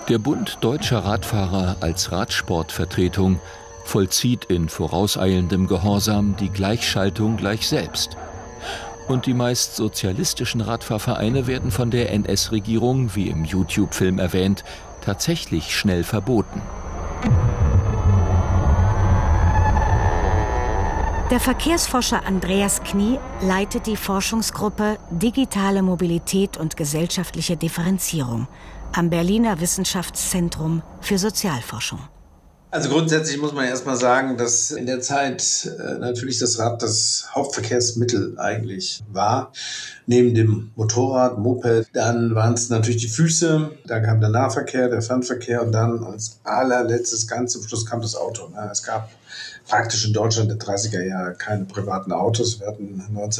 Der Bund Deutscher Radfahrer als Radsportvertretung vollzieht in vorauseilendem Gehorsam die Gleichschaltung gleich selbst. Und die meist sozialistischen Radfahrvereine werden von der NS-Regierung, wie im YouTube-Film erwähnt, tatsächlich schnell verboten. Der Verkehrsforscher Andreas Knie leitet die Forschungsgruppe Digitale Mobilität und gesellschaftliche Differenzierung am Berliner Wissenschaftszentrum für Sozialforschung. Also grundsätzlich muss man erstmal sagen, dass in der Zeit natürlich das Rad das Hauptverkehrsmittel eigentlich war. Neben dem Motorrad, Moped, dann waren es natürlich die Füße, dann kam der Nahverkehr, der Fernverkehr und dann als allerletztes ganz zum Schluss kam das Auto. Es gab praktisch in Deutschland in den 30er Jahren keine privaten Autos. Wir hatten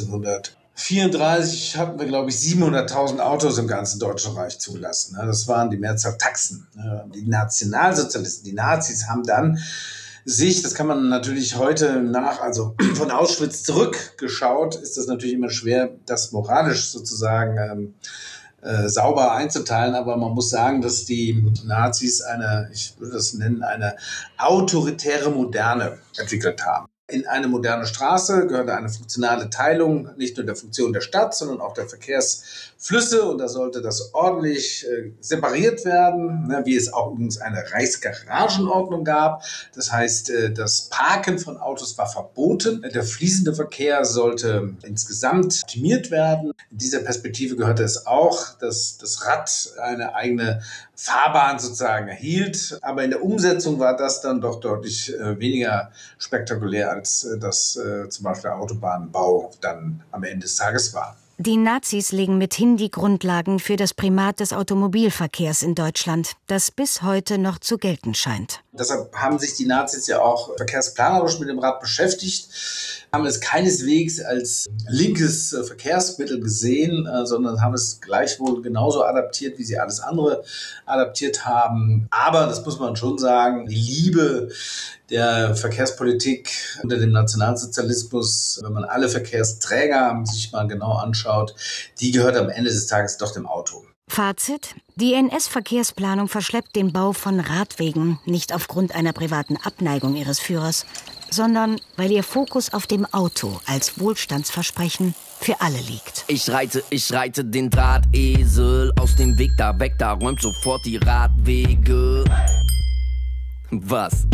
1934 hatten wir, glaube ich, 700.000 Autos im ganzen Deutschen Reich zugelassen. Das waren die Mehrzahl Taxen. Die Nationalsozialisten, die Nazis haben dann sich, das kann man natürlich heute also von Auschwitz zurückgeschaut, ist das natürlich immer schwer, das moralisch sozusagen sauber einzuteilen, aber man muss sagen, dass die Nazis ich würde das nennen, eine autoritäre Moderne entwickelt haben. In eine moderne Straße gehörte eine funktionale Teilung, nicht nur der Funktion der Stadt, sondern auch der Verkehrsflüsse. Und da sollte das ordentlich separiert werden, wie es auch übrigens eine Reichsgaragenordnung gab. Das heißt, das Parken von Autos war verboten. Der fließende Verkehr sollte insgesamt optimiert werden. In dieser Perspektive gehörte es auch, dass das Rad eine eigene Fahrbahn sozusagen erhielt. Aber in der Umsetzung war das dann doch deutlich weniger spektakulär, als das zum Beispiel der Autobahnbau dann am Ende des Tages war. Die Nazis legen mithin die Grundlagen für das Primat des Automobilverkehrs in Deutschland, das bis heute noch zu gelten scheint. Deshalb haben sich die Nazis ja auch verkehrsplanerisch mit dem Rad beschäftigt, haben es keineswegs als linkes Verkehrsmittel gesehen, sondern haben es gleichwohl genauso adaptiert, wie sie alles andere adaptiert haben. Aber, das muss man schon sagen, die Liebe der Verkehrspolitik unter dem Nationalsozialismus, wenn man alle Verkehrsträger sich mal genau anschaut, die gehört am Ende des Tages doch dem Auto. Fazit: Die NS-Verkehrsplanung verschleppt den Bau von Radwegen nicht aufgrund einer privaten Abneigung ihres Führers, sondern weil ihr Fokus auf dem Auto als Wohlstandsversprechen für alle liegt. Ich reite den Drahtesel aus dem Weg da weg, da räumt sofort die Radwege. Was?